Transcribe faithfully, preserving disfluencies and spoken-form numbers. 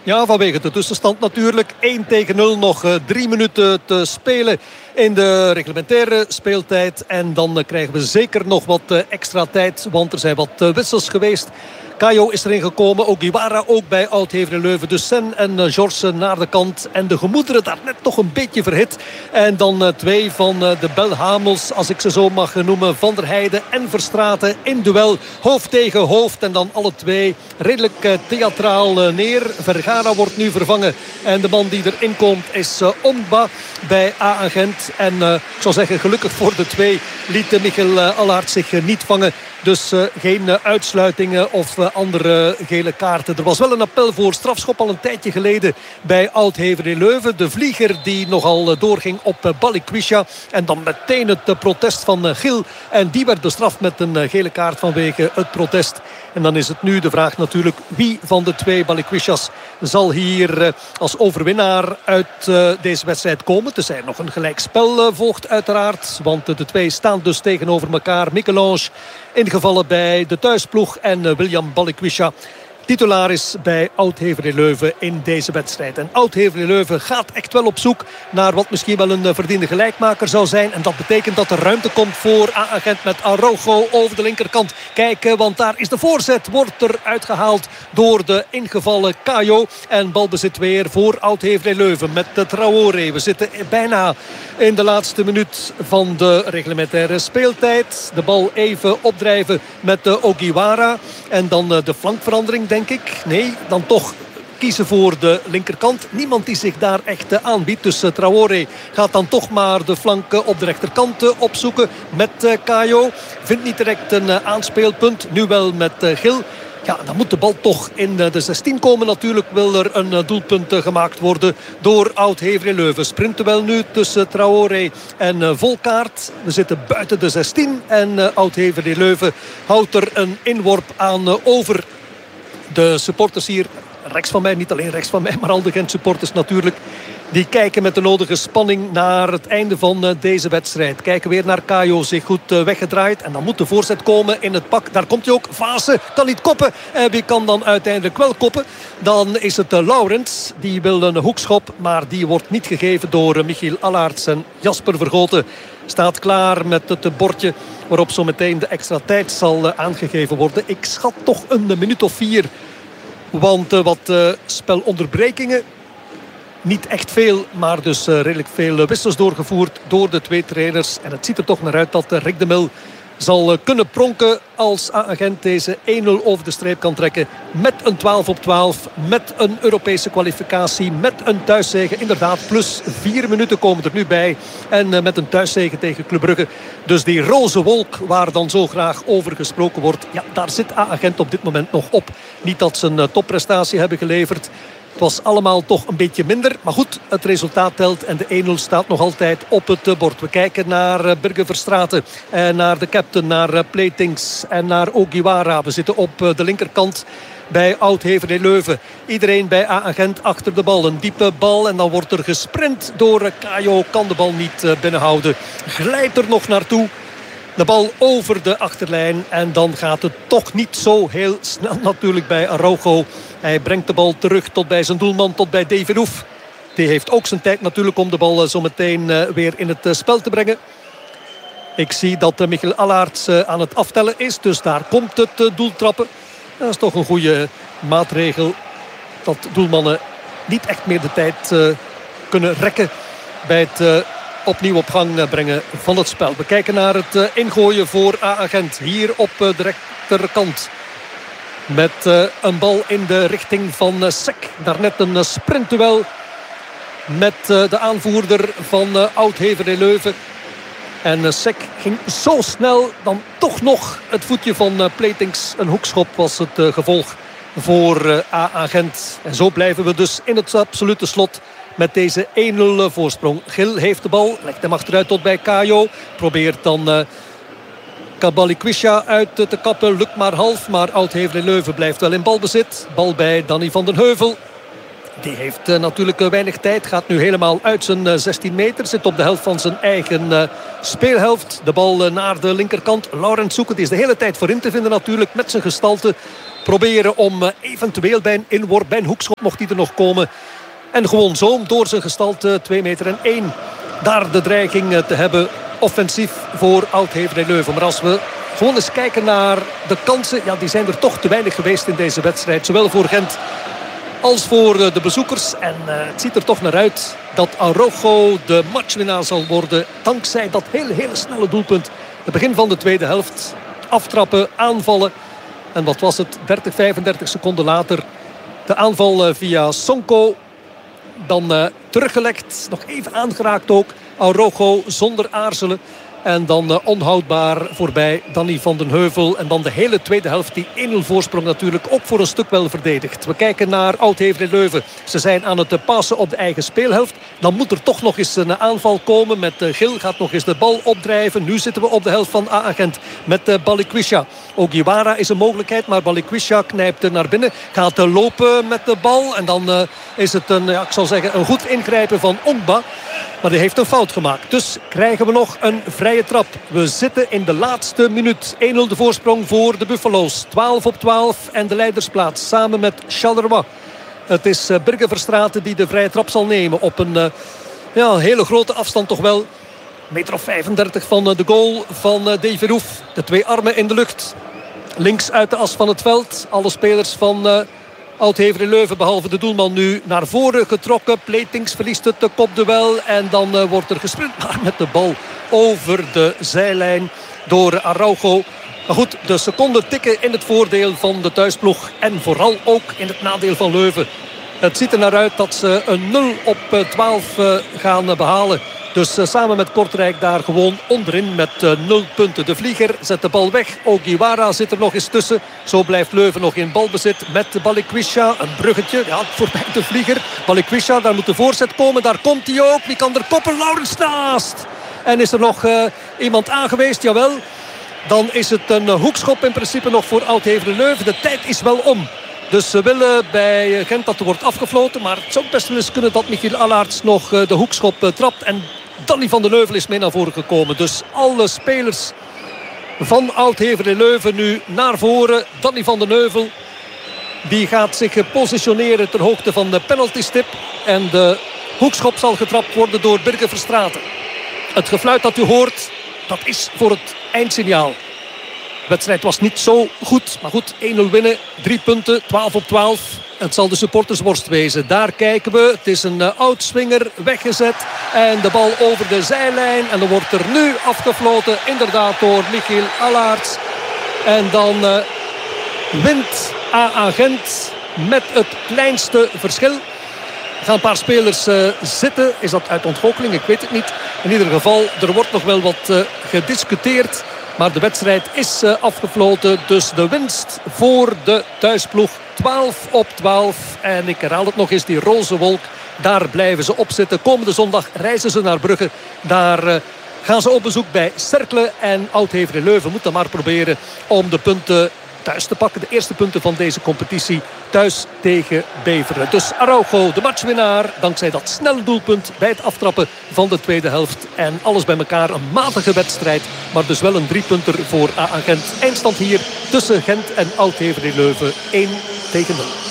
Ja, vanwege de tussenstand natuurlijk. één tegen nul, nog uh, drie minuten te spelen in de reglementaire speeltijd. En dan uh, krijgen we zeker nog wat uh, extra tijd, want er zijn wat uh, wissels geweest. Caio is erin gekomen, Ogiwara ook bij Oud-Heverlee-Leuven. Dus Sen en uh, Georsen naar de kant. En de gemoederen daar net toch een beetje verhit. En dan uh, twee van uh, de Belhamels, als ik ze zo mag noemen. Van der Heijden en Verstraeten in duel. Hoofd tegen hoofd. En dan alle twee redelijk uh, theatraal uh, neer. Vergara wordt nu vervangen. En de man die erin komt is uh, Omba bij A-agent. En uh, ik zou zeggen, gelukkig voor de twee liet uh, Michiel uh, Allaert zich uh, niet vangen. Dus uh, geen uh, uitsluitingen of uh, andere gele kaarten. Er was wel een appel voor strafschop al een tijdje geleden bij Oud-Heverlee-Leuven. De vlieger die nogal uh, doorging op uh, Balikwisha. En dan meteen het uh, protest van uh, Gil. En die werd bestraft met een uh, gele kaart vanwege het protest. En dan is het nu de vraag natuurlijk wie van de twee Balikwishas zal hier uh, als overwinnaar uit uh, deze wedstrijd komen. Tenzij nog een gelijkspel uh, volgt uiteraard. Want uh, de twee staan dus tegenover elkaar. Michelange ingevallen bij de thuisploeg en uh, William Balikwisha titularis bij Oud-Heverlee-Leuven in deze wedstrijd. En Oud-Heverlee-Leuven gaat echt wel op zoek naar wat misschien wel een verdiende gelijkmaker zou zijn. En dat betekent dat er ruimte komt voor A-agent met Araujo over de linkerkant. Kijken, want daar is de voorzet. Wordt er uitgehaald door de ingevallen Caio. En balbezit weer voor Oud-Heverlee-Leuven met de Traoré. We zitten bijna in de laatste minuut van de reglementaire speeltijd. De bal even opdrijven met de Ogiwara. En dan de flankverandering, denk ik. Nee, dan toch kiezen voor de linkerkant. Niemand die zich daar echt aanbiedt. Dus Traoré gaat dan toch maar de flanken op de rechterkant opzoeken met Caio. Vindt niet direct een aanspeelpunt. Nu wel met Gil. Ja, dan moet de bal toch in de zestien komen. Natuurlijk wil er een doelpunt gemaakt worden door Oud-Heverlee-Leuven. Sprinten wel nu tussen Traoré en Volkaert. We zitten buiten de zestien. En Oud-Heverlee-Leuven houdt er een inworp aan over. De supporters hier rechts van mij, niet alleen rechts van mij, maar al de Gent-supporters natuurlijk. Die kijken met de nodige spanning naar het einde van deze wedstrijd. Kijken weer naar Caio, zich goed weggedraaid. En dan moet de voorzet komen in het pak. Daar komt hij ook. Vaassen kan niet koppen. En wie kan dan uiteindelijk wel koppen? Dan is het Laurens. Die wil een hoekschop, maar die wordt niet gegeven door Michiel Allaerts. En Jasper Vergoten staat klaar met het bordje waarop zo meteen de extra tijd zal aangegeven worden. Ik schat toch een minuut of vier. Want uh, wat uh, spelonderbrekingen. Niet echt veel, maar dus uh, redelijk veel wissels doorgevoerd door de twee trainers. En het ziet er toch naar uit dat uh, Rick de Mil zal uh, kunnen pronken als A-agent deze één nul over de streep kan trekken. Met een twaalf op twaalf, met een Europese kwalificatie, met een thuiszege. Inderdaad, plus vier minuten komen er nu bij. En uh, met een thuiszege tegen Club Brugge. Dus die roze wolk waar dan zo graag over gesproken wordt. Ja, daar zit A-agent op dit moment nog op. Niet dat ze een uh, topprestatie hebben geleverd. Het was allemaal toch een beetje minder. Maar goed, het resultaat telt. En de één nul staat nog altijd op het bord. We kijken naar Birger Verstraeten. En naar de captain, naar Platings en naar Ogiwara. We zitten op de linkerkant bij Oud-Heverlee-Leuven. Iedereen bij A-agent achter de bal. Een diepe bal en dan wordt er gesprint door Caio. Kan de bal niet binnenhouden. Glijdt er nog naartoe. De bal over de achterlijn. En dan gaat het toch niet zo heel snel natuurlijk bij Araujo. Hij brengt de bal terug tot bij zijn doelman, tot bij David Oef. Die heeft ook zijn tijd natuurlijk om de bal zo meteen weer in het spel te brengen. Ik zie dat Michiel Allaerts aan het aftellen is. Dus daar komt het doeltrappen. Dat is toch een goede maatregel. Dat doelmannen niet echt meer de tijd kunnen rekken bij het opnieuw op gang brengen van het spel. We kijken naar het ingooien voor A-agent. Hier op de rechterkant. Met uh, een bal in de richting van uh, Sek. Daarnet een uh, sprintduel met uh, de aanvoerder van uh, Oud-Heverlee-Leuven. En uh, Sek ging zo snel dan toch nog het voetje van uh, Platings. Een hoekschop was het uh, gevolg voor uh, A-agent. En zo blijven we dus in het absolute slot met deze één nul voorsprong. Gil heeft de bal, legt hem achteruit tot bij Caio. Probeert dan Uh, Balikwisha uit te kappen, lukt maar half. Maar Oud-Heverlee-Leuven blijft wel in balbezit. Bal bij Danny van den Heuvel. Die heeft uh, natuurlijk uh, weinig tijd. Gaat nu helemaal uit zijn uh, zestien meter. Zit op de helft van zijn eigen uh, speelhelft. De bal uh, naar de linkerkant. Laurens zoeken. Die is de hele tijd voorin te vinden natuurlijk. Met zijn gestalte proberen om uh, eventueel bij een inworp, bij een hoekschop mocht die er nog komen. En gewoon zo door zijn gestalte twee meter en één daar de dreiging uh, te hebben offensief voor Oud-Heverlee-Leuven. Maar als we gewoon eens kijken naar de kansen, ja, die zijn er toch te weinig geweest in deze wedstrijd. Zowel voor Gent als voor de bezoekers. En uh, het ziet er toch naar uit dat Araujo de matchwinnaar zal worden. Dankzij dat hele, hele snelle doelpunt. Het begin van de tweede helft. Aftrappen, aanvallen. En wat was het? dertig, vijfendertig seconden later. De aanval uh, via Sonko. Dan uh, teruggelekt. Nog even aangeraakt ook. Araujo zonder aarzelen. En dan uh, onhoudbaar voorbij Danny van den Heuvel. En dan de hele tweede helft. Die één nul voorsprong natuurlijk ook voor een stuk wel verdedigd. We kijken naar Oud-Heverlee-Leuven. Ze zijn aan het passen op de eigen speelhelft. Dan moet er toch nog eens een aanval komen. Met uh, Gil gaat nog eens de bal opdrijven. Nu zitten we op de helft van A A Gent. Met uh, Balikwisha. Ogiwara is een mogelijkheid. Maar Balikwisha knijpt uh, naar binnen. Gaat uh, lopen met de bal. En dan uh, is het een, ja, ik zal zeggen, een goed ingrijpen van Ongba. Maar die heeft een fout gemaakt. Dus krijgen we nog een vrije trap. We zitten in de laatste minuut. één nul de voorsprong voor de Buffalo's. twaalf op twaalf en de leidersplaats samen met Charleroi. Het is Birger Verstraeten die de vrije trap zal nemen. Op een uh, ja, hele grote afstand toch wel. Meter of vijfendertig van uh, de goal van uh, De Verhoef. De twee armen in de lucht. Links uit de as van het veld. Alle spelers van Uh, Oud-Heverlee-Leuven behalve de doelman nu naar voren getrokken. Platings verliest het de kopduel. En dan uh, wordt er gesprint maar met de bal over de zijlijn door Araujo. Maar goed, de seconden tikken in het voordeel van de thuisploeg. En vooral ook in het nadeel van Leuven. Het ziet er naar uit dat ze een nul op twaalf uh, gaan uh, behalen. Dus uh, samen met Kortrijk daar gewoon onderin met uh, nul punten. De Vlieger zet de bal weg. Ogiwara zit er nog eens tussen. Zo blijft Leuven nog in balbezit met Balikwisha. Een bruggetje, ja, voorbij de Vlieger. Balikwisha, daar moet de voorzet komen. Daar komt hij ook. Wie kan er koppen? Laurens naast. En is er nog uh, iemand aangeweest? Jawel. Dan is het een uh, hoekschop in principe nog voor Oud-Heverlee-Leuven. De tijd is wel om. Dus ze willen bij Gent dat er wordt afgefloten. Maar het zou best wel eens kunnen dat Michiel Allaerts nog uh, de hoekschop uh, trapt. En Danny van den Heuvel is mee naar voren gekomen. Dus alle spelers van Oud-Heverlee-Leuven nu naar voren. Danny van den Heuvel die gaat zich positioneren ter hoogte van de penaltystip. En de hoekschop zal getrapt worden door Birger Verstraeten. Het gefluit dat u hoort, dat is voor het eindsignaal. De wedstrijd was niet zo goed. Maar goed, één nul winnen, drie punten, twaalf op twaalf. Het zal de supportersworst wezen. Daar kijken we. Het is een uh, oudswinger weggezet. En de bal over de zijlijn. En dan wordt er nu afgefloten. Inderdaad door Michiel Allaerts. En dan uh, wint A A Gent met het kleinste verschil. Er gaan een paar spelers uh, zitten. Is dat uit ontgoocheling? Ik weet het niet. In ieder geval, er wordt nog wel wat uh, gediscuteerd. Maar de wedstrijd is uh, afgefloten. Dus de winst voor de thuisploeg. twaalf op twaalf. En ik herhaal het nog eens, die roze wolk. Daar blijven ze op zitten. Komende zondag reizen ze naar Brugge. Daar uh, gaan ze op bezoek bij Cercle. En Oud-Heverlee-Leuven moet dan maar proberen om de punten thuis te pakken. De eerste punten van deze competitie thuis tegen Beveren. Dus Araujo, de matchwinnaar. Dankzij dat snelle doelpunt bij het aftrappen van de tweede helft. En alles bij elkaar een matige wedstrijd. Maar dus wel een driepunter voor A A Gent. Eindstand hier tussen Gent en Oud-Heverlee-Leuven één tegen nul.